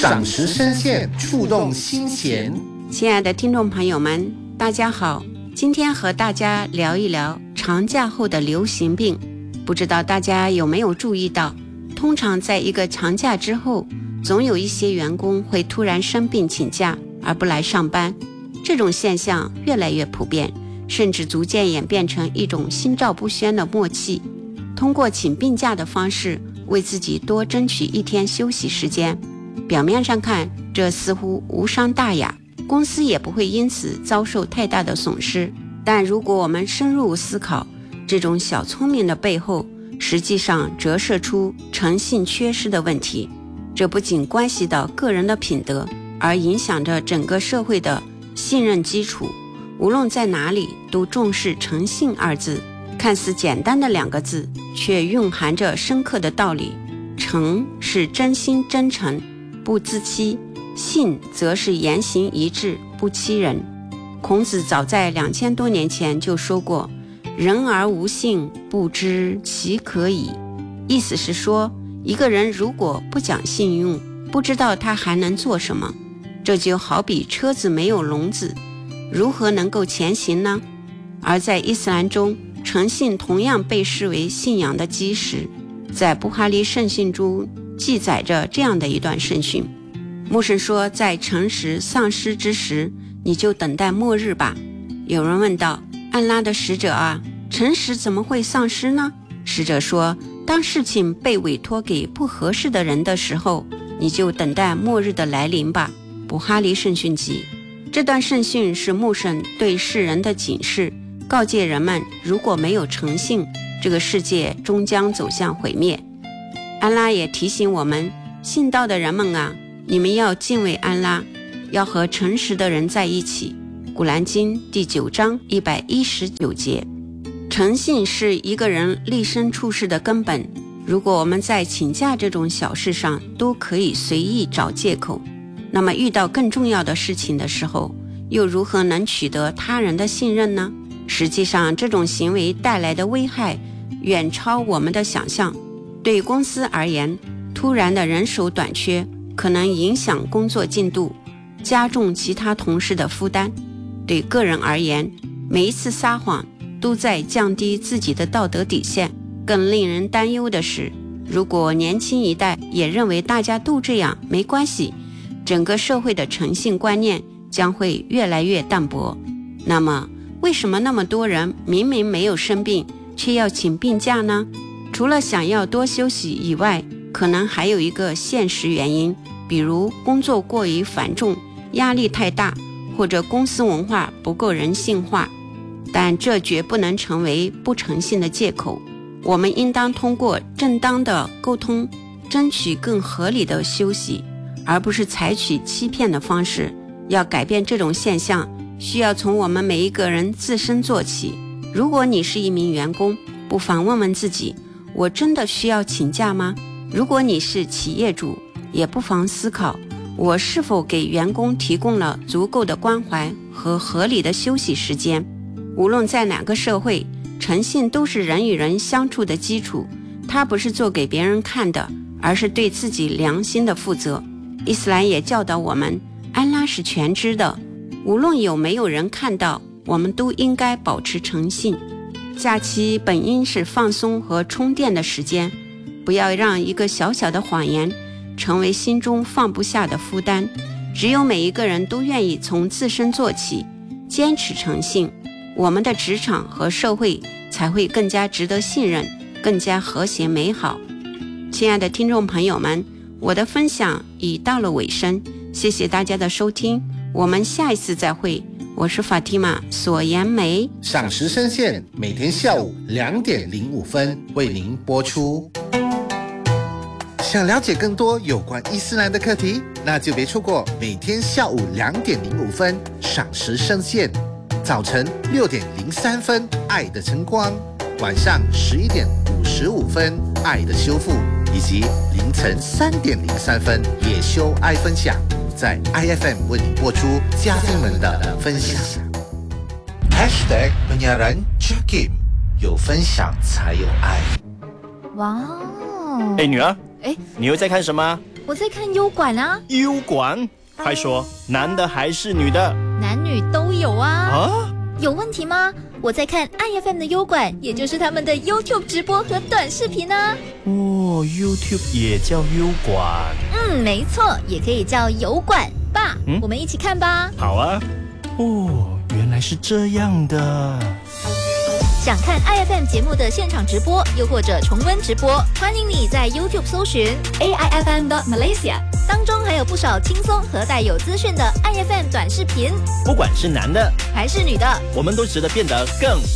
赏识深陷，触动心弦。 亲爱的听众朋友们，大家好，今天和大家聊一聊长假后的流行病。不知道大家有没有注意到，通常在一个长假之后，总有一些员工会突然生病请假而不来上班。这种现象越来越普遍，甚至逐渐演变成一种心照不宣的默契。通过请病假的方式为自己多争取一天休息时间，表面上看这似乎无伤大雅，公司也不会因此遭受太大的损失。但如果我们深入思考，这种小聪明的背后实际上折射出诚信缺失的问题。这不仅关系到个人的品德，而影响着整个社会的信任基础。无论在哪里都重视诚信二字，看似简单的两个字，却蕴含着深刻的道理。诚是真心真诚，不自欺；信则是言行一致，不欺人。孔子早在2000多年前就说过，人而无信，不知其可以。意思是说，一个人如果不讲信用，不知道他还能做什么。这就好比车子没有笼子，如何能够前行呢？而在伊斯兰中，诚信同样被视为信仰的基石。在布哈里圣训中记载着这样的一段圣训，牧师说，在诚实丧失之时，你就等待末日吧。有人问道，安拉的使者啊，诚实怎么会丧失呢？使者说，当事情被委托给不合适的人的时候，你就等待末日的来临吧。布哈里圣训集。这段圣训是牧神对世人的警示，告诫人们，如果没有诚信，这个世界终将走向毁灭。安拉也提醒我们，信道的人们啊，你们要敬畏安拉，要和诚实的人在一起。古兰经第9章119节。诚信是一个人立身处世的根本。如果我们在请假这种小事上都可以随意找借口，那么遇到更重要的事情的时候，又如何能取得他人的信任呢？实际上，这种行为带来的危害远超我们的想象。对公司而言，突然的人手短缺可能影响工作进度，加重其他同事的负担。对个人而言，每一次撒谎都在降低自己的道德底线。更令人担忧的是，如果年轻一代也认为大家都这样没关系，整个社会的诚信观念将会越来越淡薄。那么为什么那么多人明明没有生病却要请病假呢？除了想要多休息以外，可能还有一个现实原因，比如工作过于繁重，压力太大，或者公司文化不够人性化。但这绝不能成为不诚信的借口。我们应当通过正当的沟通，争取更合理的休息，而不是采取欺骗的方式。要改变这种现象，需要从我们每一个人自身做起。如果你是一名员工，不妨问问自己，我真的需要请假吗？如果你是企业主，也不妨思考，我是否给员工提供了足够的关怀和合理的休息时间。无论在哪个社会，诚信都是人与人相处的基础，它不是做给别人看的，而是对自己良心的负责。伊斯兰也教导我们，安拉是全知的，无论有没有人看到，我们都应该保持诚信。假期本应是放松和充电的时间，不要让一个小小的谎言成为心中放不下的负担。只有每一个人都愿意从自身做起，坚持诚信，我们的职场和社会才会更加值得信任，更加和谐美好。亲爱的听众朋友们，我的分享已到了尾声，谢谢大家的收听，我们下一次再会。我是法蒂玛索颜梅， 赏识深陷，每天下午2点05分为您播出。想了解更多有关伊斯兰的课题，那就别错过每天下午2点05分赏识深陷，早晨6点03分爱的晨光，晚上11点55分爱的修复，以及凌晨3点03分也修爱分享，在 IFM 为你播出嘉宾们的分享。#penyiaran Jakim， 有分享才有爱。 哇哦！ 女儿，你又在看什么？ 我在看优管啊。 优管？快说，男的还是女的？ 男女都有啊。 啊？ 有问题吗？我在看 IFM 的优管，也就是他们的 YouTube 直播和短视频啊。 哦 ，YouTube 也叫优管？ 没错，也可以叫油管。爸，我们一起看吧。 好啊。哦，原来是这样的。 想看 IFM 节目的现场直播，又或者重温直播，欢迎你在 YouTube 搜寻 AIFM.Malaysia， 当中还有不少轻松和带有资讯的 IFM 短视频。 不管是男的还是女的， 我们都值得变得更